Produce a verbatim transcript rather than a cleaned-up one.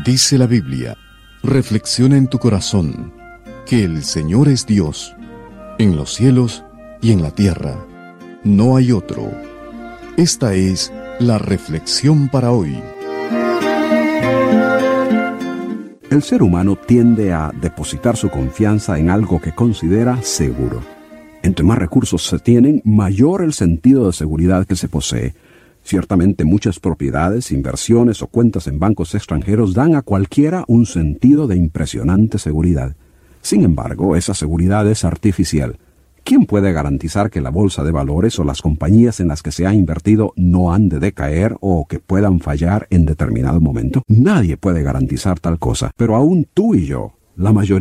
Dice la Biblia, reflexiona en tu corazón, que el Señor es Dios, en los cielos y en la tierra. No hay otro. Esta es la reflexión para hoy. El ser humano tiende a depositar su confianza en algo que considera seguro. Entre más recursos se tienen, mayor el sentido de seguridad que se posee. Ciertamente muchas propiedades, inversiones o cuentas en bancos extranjeros dan a cualquiera un sentido de impresionante seguridad. Sin embargo, esa seguridad es artificial. ¿Quién puede garantizar que la bolsa de valores o las compañías en las que se ha invertido no han de decaer o que puedan fallar en determinado momento? Nadie puede garantizar tal cosa, pero aún tú y yo, la mayoría